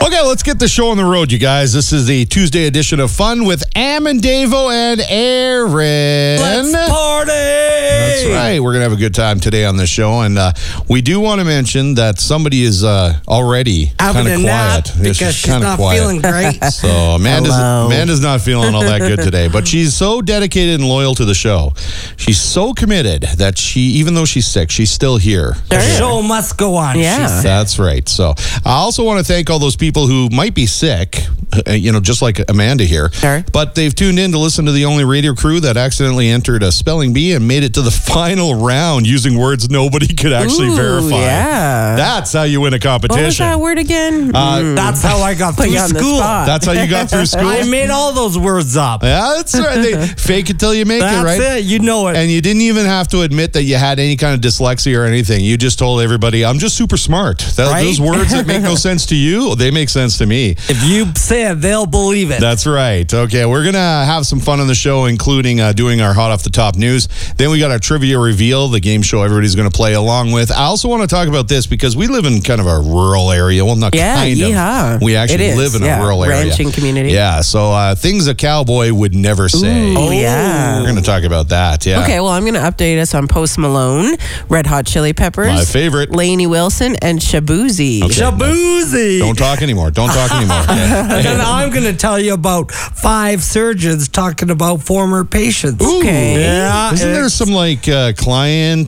Okay, let's get the show on the road, you guys. This is the Tuesday edition of Fun with Am and Davo and Aaron. Let's party! That's right. We're going to have a good time today on the show. And we do want to mention that somebody is already kind of quiet. Because she's not feeling great. So Amanda's not feeling all that good today. But she's so dedicated and loyal to the show. She's so committed that even though she's sick, she's still here. The show must go on. Yeah. That's right. So I also want to thank all those people who might be sick, just like Amanda here, Sure. but they've tuned in to listen to the only radio crew that accidentally entered a spelling bee and made it to the final round using words nobody could actually verify. Yeah. That's how you win a competition. What was that word again? That's how I got Put through you on the school. spot. That's how you got through school? I made all those words up. Yeah, that's right. They fake it till you make it, right? That's it. You know it. And you didn't even have to admit that you had any kind of dyslexia or anything. You just told everybody, I'm just super smart. Right? Those words that make no sense to you, they make sense to me. If you say it, they'll believe it. That's right. Okay, we're going to have some fun on the show, including doing our hot off the top news. Then we got our trivia reveal, the game show everybody's going to play along with. I also want to talk about this because we live in kind of a rural area. Well, not kind of. We actually live in a rural area. Ranching community. Yeah, so things a cowboy would never say. Ooh, yeah. We're going to talk about that, yeah. Okay, well, I'm going to update us on Post Malone, Red Hot Chili Peppers, My favorite. Lainey Wilson, and Shabuzi. Okay. Shabuzi. Don't talk anymore. Don't talk anymore. Okay. And I'm going to tell you about 5 surgeons talking about former patients. Okay. Yeah. Isn't there some client,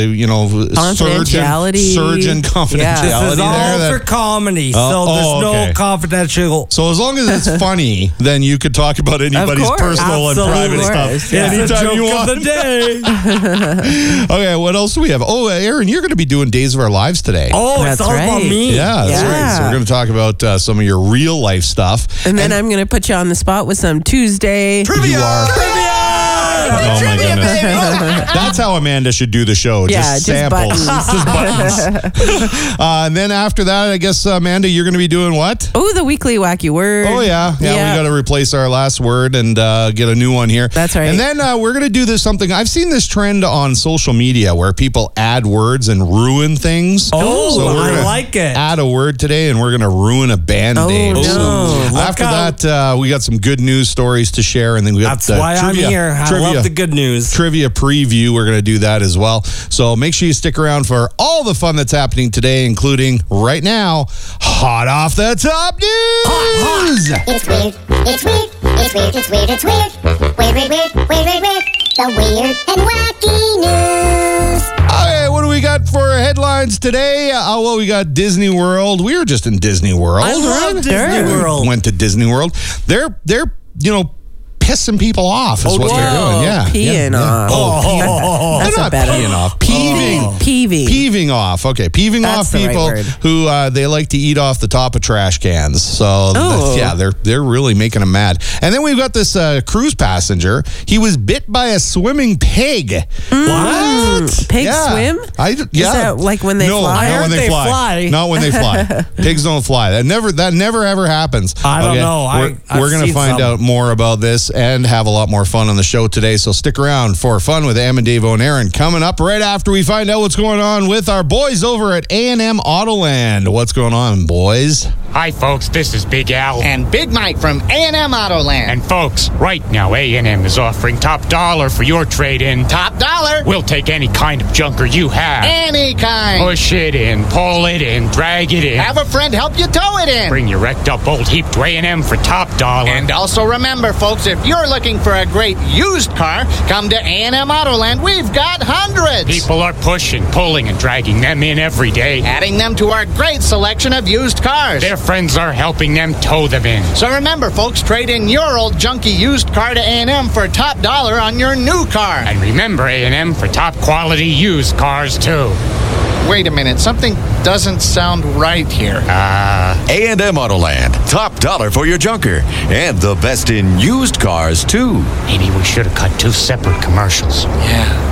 Confidentiality. surgeon confidentiality Yeah. This is all for comedy, so there's no confidential. So as long as it's funny, then you could talk about anybody's course. personal and private Absolutely. stuff Yeah. It's a anytime you joke want. of the day. Okay, what else do we have? Oh, Aaron, you're going to be doing Days of Our Lives today. Oh, That's it's all about right. me. Yeah, that's right. So we're going to talk about some of your real life stuff. And then I'm going to put you on the spot with some Tuesday. You are. Oh my goodness. That's how Amanda should do the show. Yeah, just just samples. buttons. Just buttons. And then after that, I guess, Amanda, you're going to be doing what? Oh, the weekly wacky word. Oh, yeah. We got to replace our last word and get a new one here. That's right. And then we're going to do something. I've seen this trend on social media where people add words and ruin things. Oh, So we're I gonna like it. Add a word today, and we're going to ruin a band name. no. So Look after out. that, we got some good news stories to share, and then we got That's why trivia, I'm here. I love the good news. Trivia preview. We're going to do that as well. So make sure you stick around for all the fun that's happening today, including right now, hot off the top news. It's weird, it's weird, it's weird, it's weird, it's weird. Weird, weird, weird, weird, weird, weird. The weird and wacky news. Okay, what do we got for headlines today? Well, we got Disney World. We were just in Disney World. I love Disney World. Went to Disney World. They're pissing people off is what they're doing. Yeah. Peeing off. Oh, That's they're a not better peeing off. Peeving. Peeving. Peeving off. Okay, peeving That's off the right people word. who they like to eat off the top of trash cans. So Oh. yeah, they're really making them mad. And then we've got this cruise passenger. He was bit by a swimming pig. What? Pigs swim? Yeah. Is that like when they fly? Not when they fly. Not when they fly. Pigs don't fly. That never ever happens. I don't know. We're going to find out more about this and have a lot more fun on the show today. So stick around for fun with Am and Davo and Aaron coming up right after we find out what's going on with our boys over at A&M Autoland. What's going on, boys? Hi, folks. This is Big Al. And Big Mike from A&M Autoland. And folks, right now A&M is offering top dollar for your trade-in. Top dollar. We'll take any kind of junker you have. Any kind. Push it in, pull it in, drag it in. Have a friend help you tow it in. Bring your wrecked up old heap to A&M for top dollar. And also remember, folks, if you're looking for a great used car, come to A&M Autoland. We've got hundreds. People are pushing, pulling, and dragging them in every day. Adding them to our great selection of used cars. Their friends are helping them tow them in. So remember, folks, trade in your old junky used car to A&M for top dollar on your new car. And remember A&M for top quality used cars, too. Wait a minute, something doesn't sound right here. A&M Autoland, top dollar for your junker, and the best in used cars, too. Maybe we should have cut 2 separate commercials. Yeah.